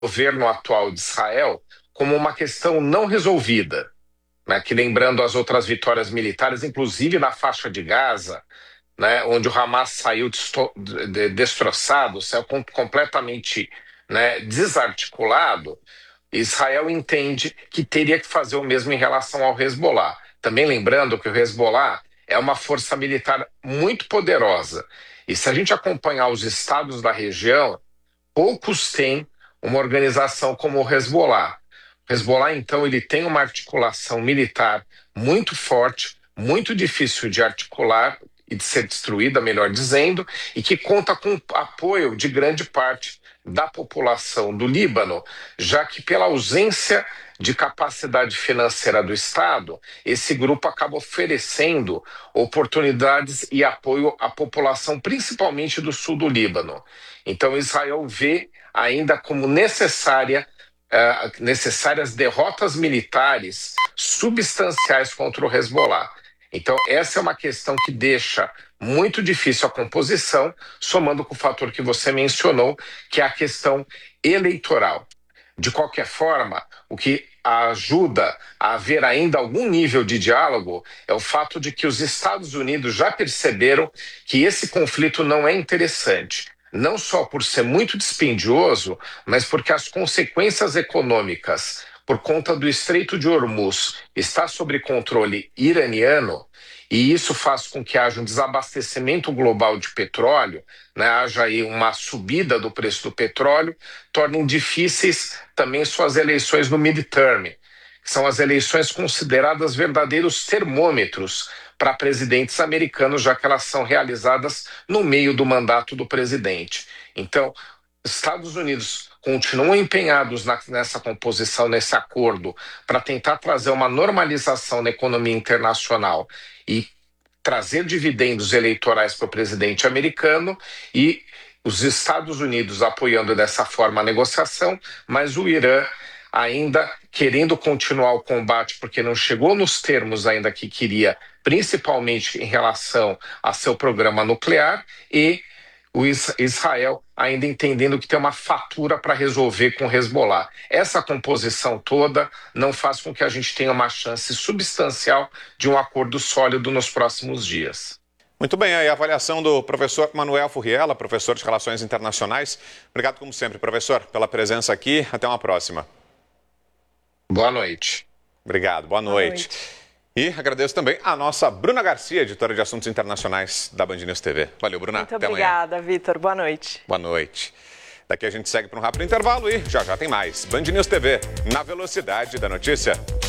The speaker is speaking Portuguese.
governo atual de Israel como uma questão não resolvida, né, que lembrando as outras vitórias militares, inclusive na faixa de Gaza, né, onde o Hamas saiu destroçado, saiu completamente, né, desarticulado. Israel entende que teria que fazer o mesmo em relação ao Hezbollah. Também lembrando que o Hezbollah é uma força militar muito poderosa. E se a gente acompanhar os estados da região, poucos têm uma organização como o Hezbollah. O Hezbollah, então, ele tem uma articulação militar muito forte, muito difícil de articular e de ser destruída, melhor dizendo, e que conta com o apoio de grande parte da população do Líbano, já que pela ausência de capacidade financeira do Estado, esse grupo acaba oferecendo oportunidades e apoio à população, principalmente do sul do Líbano. Então, Israel vê ainda como necessárias derrotas militares substanciais contra o Hezbollah. Então, essa é uma questão que deixa muito difícil a composição, somando com o fator que você mencionou, que é a questão eleitoral. De qualquer forma, o que ajuda a haver ainda algum nível de diálogo é o fato de que os Estados Unidos já perceberam que esse conflito não é interessante. Não só por ser muito dispendioso, mas porque as consequências econômicas por conta do Estreito de Hormuz está sob controle iraniano, e isso faz com que haja um desabastecimento global de petróleo, né, haja aí uma subida do preço do petróleo, tornem difíceis também suas eleições no midterm, que são as eleições consideradas verdadeiros termômetros para presidentes americanos, já que elas são realizadas no meio do mandato do presidente. Então, Estados Unidos continuam empenhados nessa composição, nesse acordo, para tentar trazer uma normalização na economia internacional e trazer dividendos eleitorais para o presidente americano, e os Estados Unidos apoiando dessa forma a negociação, mas o Irã ainda querendo continuar o combate porque não chegou nos termos ainda que queria, principalmente em relação a seu programa nuclear, e o Israel ainda entendendo que tem uma fatura para resolver com o Hezbollah. Essa composição toda não faz com que a gente tenha uma chance substancial de um acordo sólido nos próximos dias. Muito bem, aí a avaliação do professor Manuel Furriela, professor de Relações Internacionais. Obrigado, como sempre, professor, pela presença aqui. Até uma próxima. Boa noite. Obrigado, boa noite. E agradeço também a nossa Bruna Garcia, editora de Assuntos Internacionais da Band News TV. Valeu, Bruna. Muito até obrigada, amanhã. Vitor. Boa noite. Boa noite. Daqui a gente segue para um rápido intervalo e já já tem mais. Band News TV, na velocidade da notícia.